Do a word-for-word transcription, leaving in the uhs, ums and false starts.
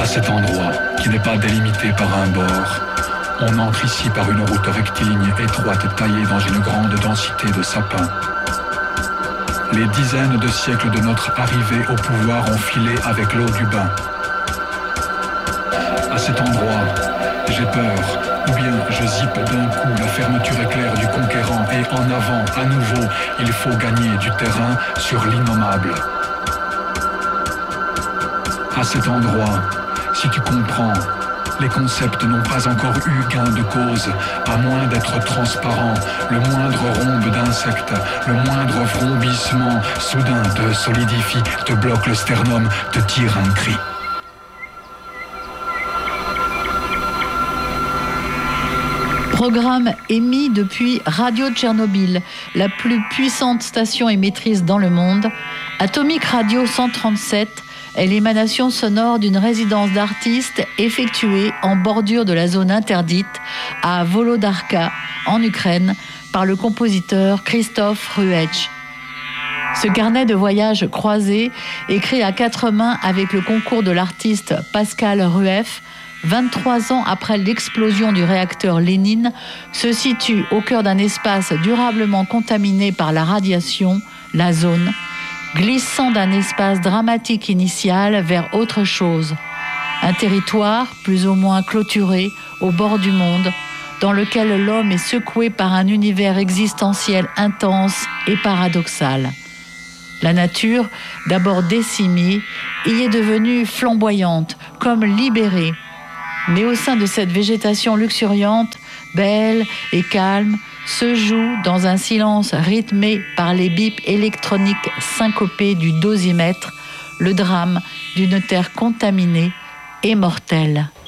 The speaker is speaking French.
À cet endroit, qui n'est pas délimité par un bord, on entre ici par une route rectiligne étroite taillée dans une grande densité de sapins. Les dizaines de siècles de notre arrivée au pouvoir ont filé avec l'eau du bain. À cet endroit, j'ai peur, ou bien je zippe d'un coup la fermeture éclair du conquérant et en avant, à nouveau, il faut gagner du terrain sur l'innommable. À cet endroit, si tu comprends, les concepts n'ont pas encore eu gain de cause, à moins d'être transparents. Le moindre rhombe d'insecte, le moindre vrombissement soudain te solidifie, te bloque le sternum, te tire un cri. Programme émis depuis Radio Tchernobyl, la plus puissante station émettrice dans le monde. Atomic Radio cent trente-sept est l'émanation sonore d'une résidence d'artistes effectuée en bordure de la zone interdite à Volodarka, en Ukraine, par le compositeur Christoph Ruetsch. Ce carnet de voyage croisé, écrit à quatre mains avec le concours de l'artiste Pascal Rueff, vingt-trois ans après l'explosion du réacteur Lénine, se situe au cœur d'un espace durablement contaminé par la radiation, la zone, glissant d'un espace dramatique initial vers autre chose. Un territoire plus ou moins clôturé au bord du monde, dans lequel l'homme est secoué par un univers existentiel intense et paradoxal. La nature, d'abord décimée, y est devenue flamboyante, comme libérée. Mais au sein de cette végétation luxuriante, belle et calme, se joue dans un silence rythmé par les bips électroniques syncopés du dosimètre, le drame d'une terre contaminée et mortelle.